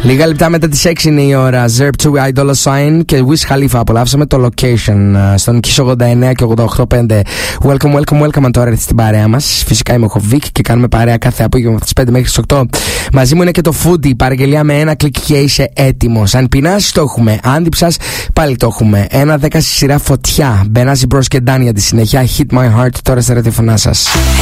Λίγα λεπτά μετά τις 6 είναι η ώρα. Zerb 2 Idol Sign και Wiz Khalifa. Απολαύσαμε το Location στον Kiss 89 και 88.5. Welcome αν τώρα έρθει στην παρέα μας. Φυσικά είμαι ο Χοβίκ και κάνουμε παρέα κάθε απόγευμα από τις 5 μέχρι τις 8. Μαζί μου είναι και το Foodie. Παραγγελία με ένα κλικ και είσαι έτοιμος. Αν πεινάσεις το έχουμε. Αν διψάς πάλι το έχουμε. 1-10 στη σειρά Φωτιά. Μπενάζι Μπρος και Ντάνια τη συνέχεια. Hit My Heart τώρα στα ραδιοφωνά σας.